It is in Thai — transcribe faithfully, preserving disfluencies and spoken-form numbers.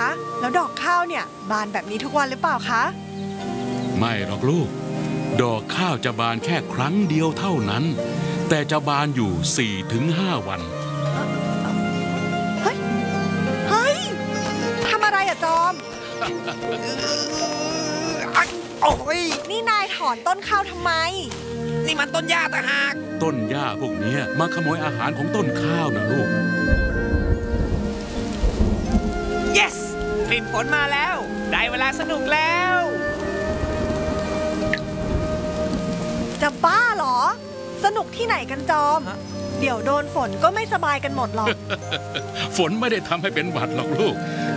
แล้วดอกข้าวเนี่ยบานแบบนี้ทุกวันหรือเปล่าคะไม่หรอกลูกดอกข้าวจะบานแค่ครั้งเดียวเท่านั้นแต่จะบานอยู่ สี่ถึงห้า วันเฮ้ยเฮ้ยทำอะไรอะจอมโอ้ยนี่นายถอนต้นข้าวทำไมนี่มันต้นหญ้าต่างหากต้นหญ้าพวกนี้มาขโมยอาหารของต้นข้าวนะลูก yes กลิ่นฝนมาแล้วได้เวลาสนุกแล้วจะบ้าเหรอสนุกที่ไหนกันจอมเดี๋ยวโดนฝนก็ไม่สบายกันหมดหรอกฝนไม่ได้ทำให้เป็นหวัดหรอกลูก